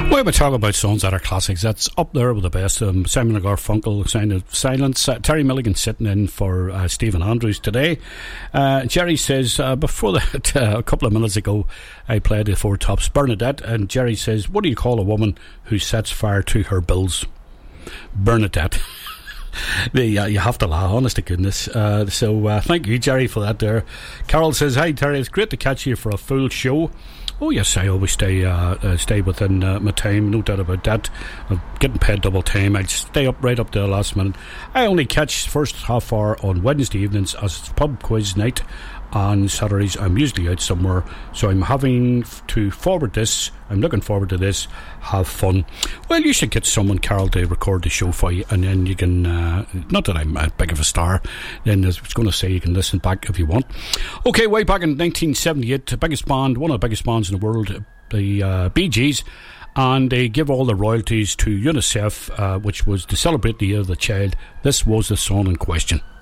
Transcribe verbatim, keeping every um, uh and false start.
Well, we talk about songs that are classics. That's up there with the best. Um, Simon and Garfunkel, Sign of Silence. Uh, Terry Milligan sitting in for uh, Stephen Andrews today. Uh, Jerry says, uh, before that, uh, a couple of minutes ago, I played the Four Tops Bernadette, and Jerry says, what do you call a woman who sets fire to her bills? Bernadette. The, uh, you have to laugh, honest to goodness. Uh, so uh, thank you, Jerry, for that there. Carol says, hi Terry, it's great to catch you for a full show. Oh yes, I always stay uh, uh, stay within uh, my time, no doubt about that. I'm getting paid double time. I stay up right up to the last minute. I only catch first half hour on Wednesday evenings as it's pub quiz night. On Saturdays I'm usually out somewhere, so I'm having to forward this. I'm looking forward to this. Have fun. Well, you should get someone, Carol, to record the show for you, and then you can uh, not that I'm a big of a star, then I was going to say you can listen back if you want. Okay, way back in nineteen seventy-eight, the biggest band, one of the biggest bands in the world, the uh, Bee Gees, and they give all the royalties to UNICEF, uh, which was to celebrate the year of the child. This was the song in question.